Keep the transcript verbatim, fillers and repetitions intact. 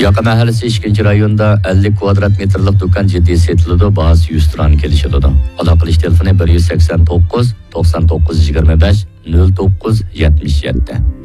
Yoqa mahallasi ikkinchi rayonda ellik kvadrat metrlik do'kon jiddiy setiladi, bahası yüz turan kelishiladi. Aloqalish telefoni bir yuz sakson to'qqiz to'qson to'qqiz yigirma besh nol to'qqiz yetmish yetti.